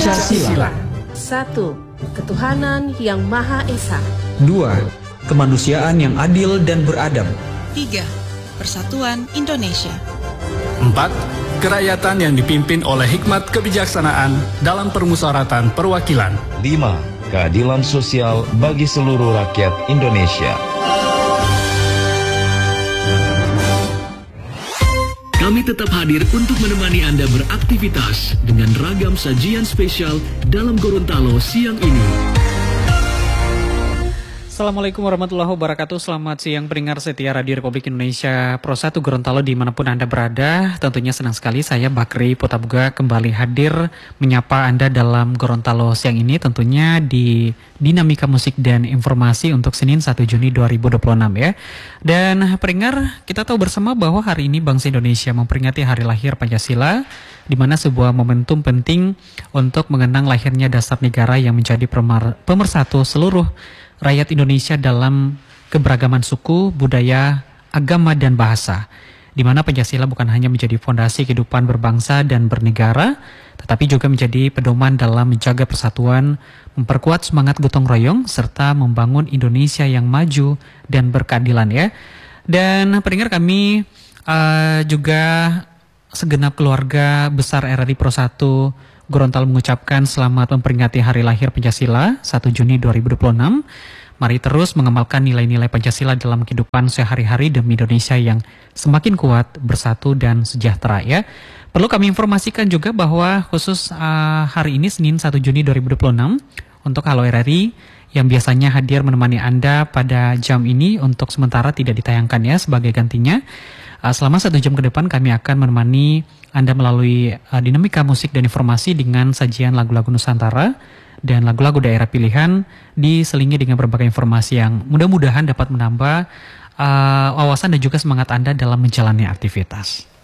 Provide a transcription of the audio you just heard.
Pancasila. 1. Ketuhanan yang Maha Esa. 2. Kemanusiaan yang adil dan beradab. 3. Persatuan Indonesia. 4. Kerakyatan yang dipimpin oleh hikmat kebijaksanaan dalam permusyawaratan perwakilan. 5. Keadilan sosial bagi seluruh rakyat Indonesia. Kami tetap hadir untuk menemani Anda beraktivitas dengan ragam sajian spesial dalam Gorontalo siang ini. Assalamualaikum warahmatullahi wabarakatuh. Selamat siang pendengar setia Radio Republik Indonesia Pro 1 Gorontalo dimanapun Anda berada. Tentunya senang sekali saya Bakri Putabuga kembali hadir menyapa Anda dalam Gorontalo siang ini. Tentunya di dinamika musik dan informasi untuk Senin 1 Juni 2026 ya. Dan pendengar, kita tahu bersama bahwa hari ini bangsa Indonesia memperingati hari lahir Pancasila, di mana sebuah momentum penting untuk mengenang lahirnya dasar negara yang menjadi pemersatu seluruh rakyat Indonesia dalam keberagaman suku, budaya, agama, dan bahasa. Di mana Pancasila bukan hanya menjadi fondasi kehidupan berbangsa dan bernegara, tetapi juga menjadi pedoman dalam menjaga persatuan, memperkuat semangat gotong royong, serta membangun Indonesia yang maju dan berkeadilan ya. Dan pendengar kami juga segenap keluarga besar RRI Pro 1 Gorontalo mengucapkan selamat memperingati hari lahir Pancasila 1 Juni 2026. Mari terus mengamalkan nilai-nilai Pancasila dalam kehidupan sehari-hari demi Indonesia yang semakin kuat, bersatu, dan sejahtera ya. Perlu kami informasikan juga bahwa khusus hari ini Senin 1 Juni 2026 untuk Halo RRI yang biasanya hadir menemani Anda pada jam ini untuk sementara tidak ditayangkan ya sebagai gantinya. Selama 1 jam ke depan kami akan menemani Anda melalui dinamika musik dan informasi dengan sajian lagu-lagu Nusantara dan lagu-lagu daerah pilihan diselingi dengan berbagai informasi yang mudah-mudahan dapat menambah wawasan dan juga semangat Anda dalam menjalani aktivitas.